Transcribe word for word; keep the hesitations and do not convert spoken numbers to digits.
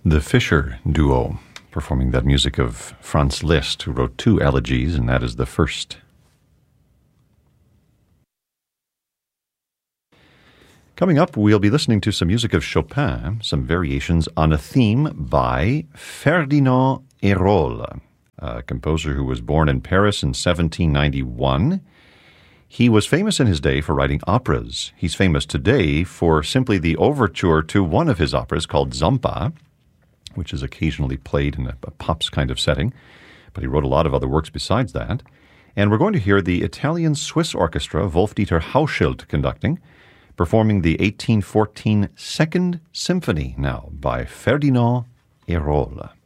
The Fischer Duo, performing that music of Franz Liszt, who wrote two elegies, and that is the first. Coming up, we'll be listening to some music of Chopin, some variations on a theme by Ferdinand Hérold, a composer who was born in Paris in seventeen ninety-one. He was famous in his day for writing operas. He's famous today for simply the overture to one of his operas called Zampa, which is occasionally played in a, a pops kind of setting, but he wrote a lot of other works besides that. And we're going to hear the Italian-Swiss Orchestra, Wolf-Dieter Hauschild conducting, performing the eighteen fourteen Second Symphony now by Ferdinand Hérold.